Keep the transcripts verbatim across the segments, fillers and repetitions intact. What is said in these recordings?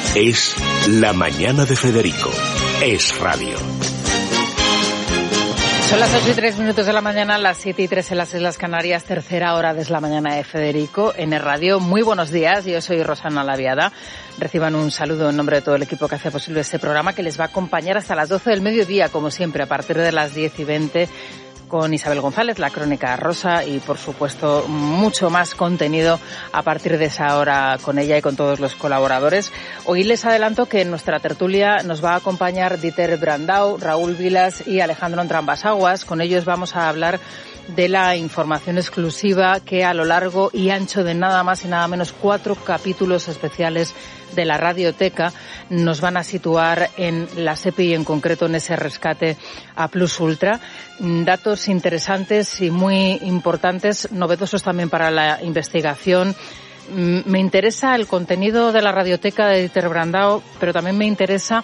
Es La Mañana de Federico. Es radio. Son las ocho y tres minutos de la mañana, las siete y tres en las Islas Canarias, tercera hora de La Mañana de Federico en el radio. Muy buenos días, yo soy Rosana Laviada. Reciban un saludo en nombre de todo el equipo que hace posible este programa, que les va a acompañar hasta las doce del mediodía, como siempre, a partir de las diez y veinte, con Isabel González, la Crónica Rosa, y por supuesto mucho más contenido a partir de esa hora con ella y con todos los colaboradores. Hoy les adelanto que en nuestra tertulia nos va a acompañar Dieter Brandau, Raúl Vilas y Alejandro Entrambas-Aguas. Con ellos vamos a hablar de la información exclusiva que a lo largo y ancho de nada más y nada menos cuatro capítulos especiales de la Radioteca nos van a situar en la SEPI y en concreto en ese rescate a Plus Ultra. Datos interesantes y muy importantes, novedosos también para la investigación. Me interesa el contenido de la Radioteca de Dieter Brandau, pero también me interesa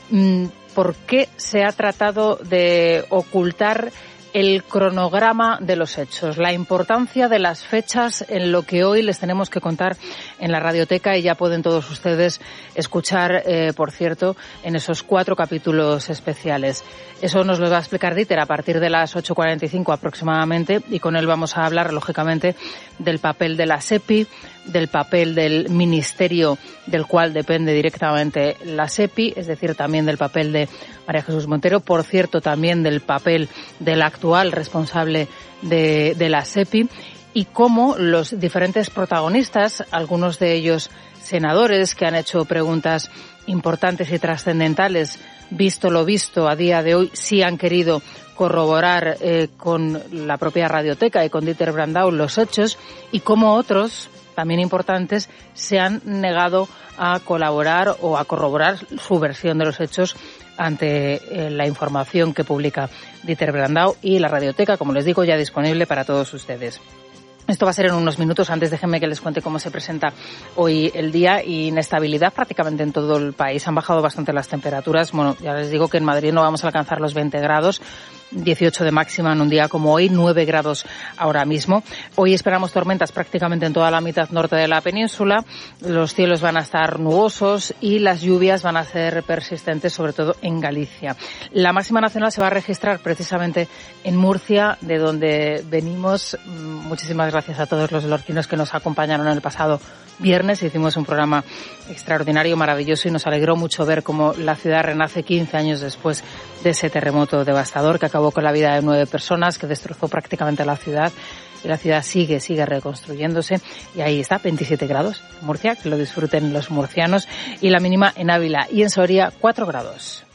por qué se ha tratado de ocultar el cronograma de los hechos, la importancia de las fechas en lo que hoy les tenemos que contar en la Radioteca, y ya pueden todos ustedes escuchar, eh, por cierto, en esos cuatro capítulos especiales. Eso nos lo va a explicar Dieter a partir de las ocho cuarenta y cinco aproximadamente, y con él vamos a hablar, lógicamente, del papel de la SEPI, del papel del ministerio del cual depende directamente la SEPI, es decir, también del papel de María Jesús Montero, por cierto, también del papel del actual responsable de, de la SEPI, y cómo los diferentes protagonistas, algunos de ellos senadores que han hecho preguntas importantes y trascendentales, visto lo visto a día de hoy, sí han querido corroborar eh, con la propia Radioteca y con Dieter Brandau los hechos, y cómo otros, también importantes, se han negado a colaborar o a corroborar su versión de los hechos ante eh, la información que publica Dieter Brandau y la Radioteca, como les digo, ya disponible para todos ustedes. Esto va a ser en unos minutos. Antes déjenme que les cuente cómo se presenta hoy el día. Inestabilidad prácticamente en todo el país. Han bajado bastante las temperaturas. Bueno, ya les digo que en Madrid no vamos a alcanzar los veinte grados. dieciocho de máxima en un día como hoy, nueve grados ahora mismo. Hoy esperamos tormentas prácticamente en toda la mitad norte de la península. Los cielos van a estar nubosos y las lluvias van a ser persistentes, sobre todo en Galicia. La máxima nacional se va a registrar precisamente en Murcia, de donde venimos. Muchísimas gracias a todos los lorquinos que nos acompañaron el pasado viernes. Hicimos un programa extraordinario, maravilloso, y nos alegró mucho ver cómo la ciudad renace quince años después de ese terremoto devastador que acabó con la vida de nueve personas, que destrozó prácticamente la ciudad. Y la ciudad sigue, sigue reconstruyéndose. Y ahí está, veintisiete grados en Murcia, que lo disfruten los murcianos. Y la mínima en Ávila y en Soria, cuatro grados.